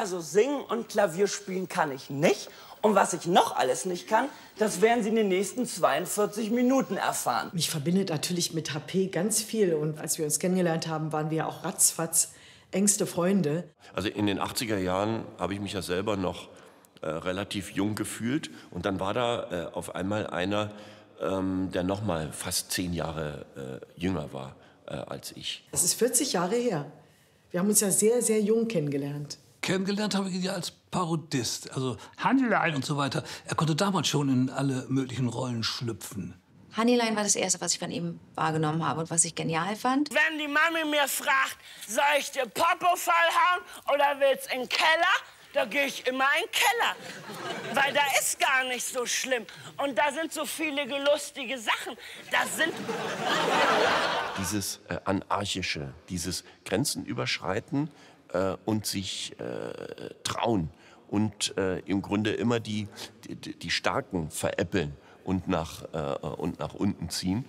Also singen und Klavier spielen kann ich nicht. Und was ich noch alles nicht kann, das werden Sie in den nächsten 42 Minuten erfahren. Mich verbindet natürlich mit HP ganz viel. Und als wir uns kennengelernt haben, waren wir auch ratzfatz engste Freunde. Also in den 80er Jahren habe ich mich ja selber noch relativ jung gefühlt. Und dann war da auf einmal einer, der noch mal fast 10 Jahre jünger war als ich. Das ist 40 Jahre her. Wir haben uns ja sehr, sehr jung kennengelernt. Kennengelernt habe ich ihn ja als Parodist, also Hannelein und so weiter. Er konnte damals schon in alle möglichen Rollen schlüpfen. Hannelein war das Erste, was ich von ihm wahrgenommen habe und was ich genial fand. Wenn die Mami mir fragt, soll ich dir Popo vollhauen oder willst in den Keller, da gehe ich immer in den Keller. Weil da ist gar nicht so schlimm. Und da sind so viele lustige Sachen. Das sind... Dieses Anarchische, dieses Grenzen überschreiten und sich trauen und im Grunde immer die Starken veräppeln und nach unten ziehen,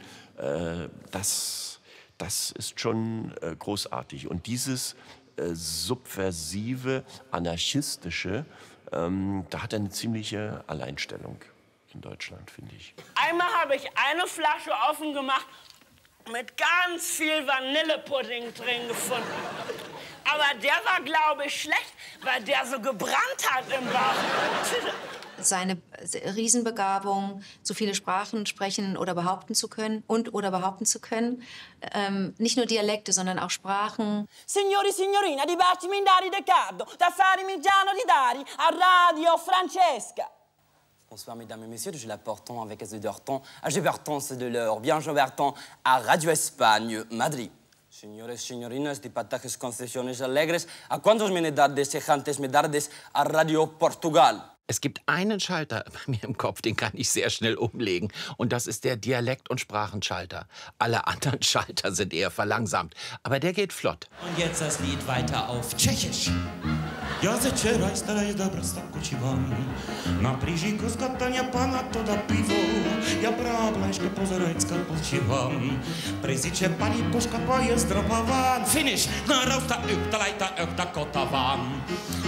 das ist schon großartig. Und dieses subversive, anarchistische, da hat er eine ziemliche Alleinstellung in Deutschland, finde ich. Einmal habe ich eine Flasche offen gemacht mit ganz viel Vanillepudding drin gefunden. Aber der war, glaube ich, schlecht, weil der so gebrannt hat im Bauch. Seine Riesenbegabung, so viele Sprachen sprechen oder behaupten zu können oder behaupten zu können. Nicht nur Dialekte, sondern auch Sprachen. Signori, signorina, di Bacimindari Riccardo, da Fari Migiano di Dari, a Radio Francesca. Bonsoir, mesdames et messieurs, je l'apportons avec de Dorton, à Géberton, c'est de l'or, bien Géberton, à Radio Espagne, Madrid. Señores, señorinas, de patajes concesiones alegres, ¿a cuántos menedades sejantes medades a Radio Portugal? Es gibt einen Schalter bei mir im Kopf, den kann ich sehr schnell umlegen. Und das ist der Dialekt- und Sprachenschalter. Alle anderen Schalter sind eher verlangsamt. Aber der geht flott. Und jetzt das Lied weiter auf Tschechisch. Ja ze wczoraj stara dobra stankuciłam. Na prižiku z katania pana to da piwo. Ja brablańszkę pozorecka pociłam. Prezicie pani puszka pojezdropowan. Finish! Na rausta yhtä laita yhtä kotavan.